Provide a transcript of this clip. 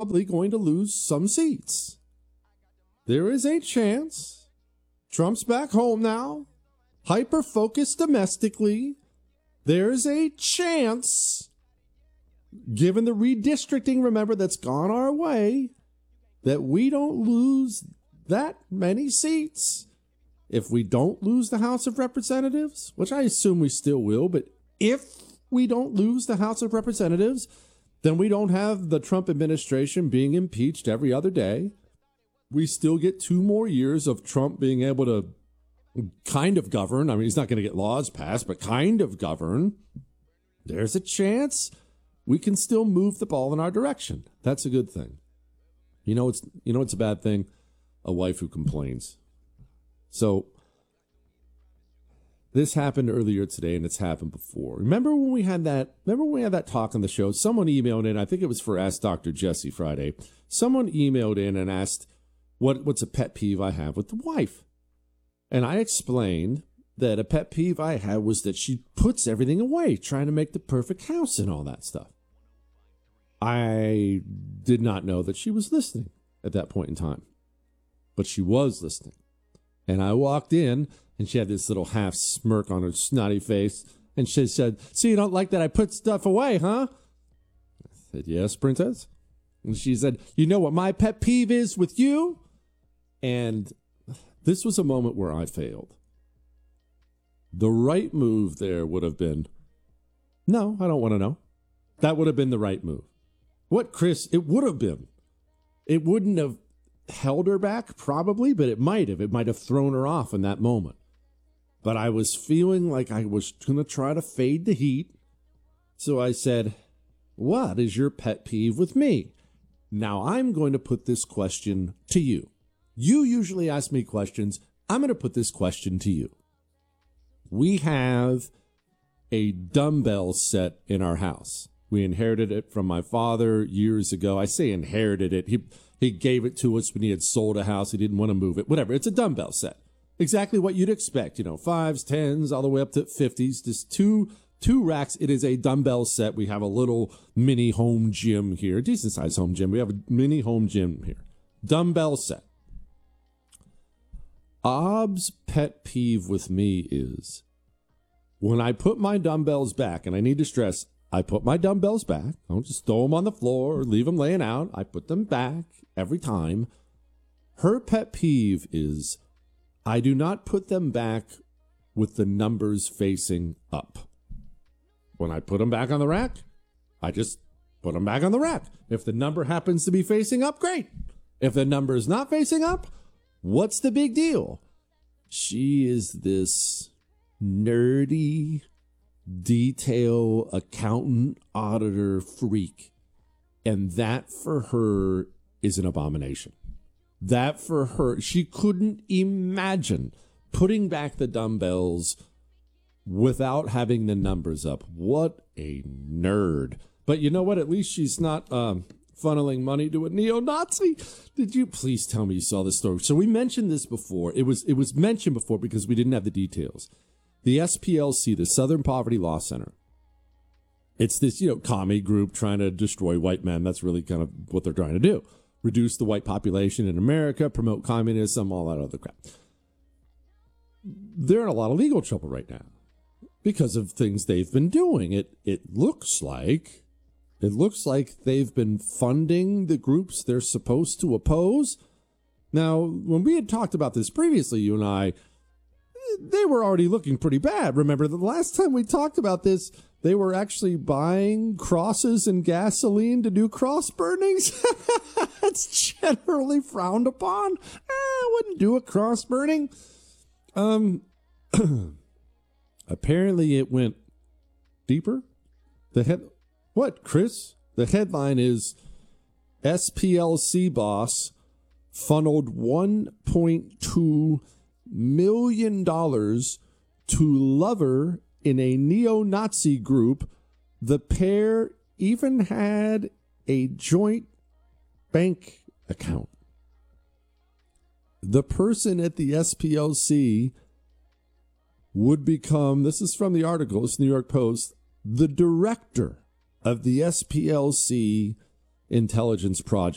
probably going to lose some seats. There is a chance Trump's back home now, hyper-focused domestically. There's a chance, given the redistricting, remember, that's gone our way, that we don't lose that many seats. If we don't lose the House of Representatives, which I assume we still will, but if we don't lose the House of Representatives, then we don't have the Trump administration being impeached every other day. We still get 2 more years of Trump being able to kind of govern. I mean, he's not going to get laws passed, but kind of govern. There's a chance we can still move the ball in our direction. That's a good thing. It's a bad thing? A wife who complains. So this happened earlier today, and it's happened before. Remember when we had that talk on the show? Someone emailed in, I think it was for Ask Dr. Jesse Friday. Someone emailed in and asked what's a pet peeve I have with the wife. And I explained that a pet peeve I had was that she puts everything away, trying to make the perfect house and all that stuff. I did not know that she was listening at that point in time, but she was listening. And I walked in, and she had this little half smirk on her snotty face, and she said, "So you don't like that I put stuff away, huh?" I said, "Yes, princess." And she said, "You know what my pet peeve is with you?" And this was a moment where I failed. The right move there would have been, "No, I don't want to know." That would have been the right move. What, Chris? It would have been. It wouldn't have held her back, probably, but it might have. It might have thrown her off in that moment. But I was feeling like I was going to try to fade the heat. So I said, "What is your pet peeve with me?" Now I'm going to put this question to you. You usually ask me questions. I'm going to put this question to you. We have a dumbbell set in our house. We inherited it from my father years ago. I say inherited it. He gave it to us when he had sold a house. He didn't want to move it. Whatever. It's a dumbbell set. Exactly what you'd expect. 5s, 10s, all the way up to 50s. Just two racks. It is a dumbbell set. We have a little mini home gym here. Decent sized home gym. We have a mini home gym here. Dumbbell set. Ob's pet peeve with me is when I put my dumbbells back, and I need to stress, I put my dumbbells back. I don't just throw them on the floor or leave them laying out. I put them back every time. Her pet peeve is I do not put them back with the numbers facing up. When I put them back on the rack, I just put them back on the rack. If the number happens to be facing up, great. If the number is not facing up, what's the big deal? She is this nerdy detail accountant auditor freak, and that for her is an abomination. That for her, she couldn't imagine putting back the dumbbells without having the numbers up. What a nerd. But you know what? At least she's not funneling money to a neo-Nazi. Did you please tell me you saw this story? So we mentioned this before. It was mentioned before because we didn't have the details. The SPLC, the Southern Poverty Law Center, it's this, commie group trying to destroy white men. That's really kind of what they're trying to do. Reduce the white population in America, promote communism, all that other crap. They're in a lot of legal trouble right now because of things they've been doing. It looks like they've been funding the groups they're supposed to oppose. Now, when we had talked about this previously, you and I, they were already looking pretty bad. Remember, the last time we talked about this, they were actually buying crosses and gasoline to do cross burnings. That's generally frowned upon. I wouldn't do a cross burning. Apparently it went deeper. What, Chris? The headline is SPLC boss funneled $1.2 million to lover in a neo-Nazi group. The pair even had a joint bank account. The person at the SPLC would become, this is from the article, it's New York Post, the director of the SPLC intelligence project.